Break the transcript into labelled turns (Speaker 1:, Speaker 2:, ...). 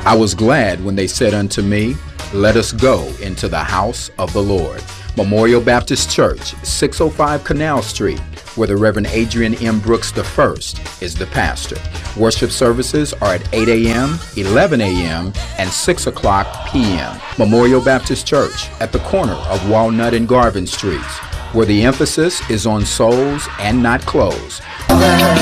Speaker 1: I was glad when they said unto me, let us go into the house of the Lord. Memorial Baptist Church, 605 Canal Street, where the Reverend Adrian M. Brooks I is the pastor. Worship services are at 8 a.m., 11 a.m., and 6 o'clock p.m. Memorial Baptist Church at the corner of Walnut and Garvin Streets, where the emphasis is on souls and not clothes.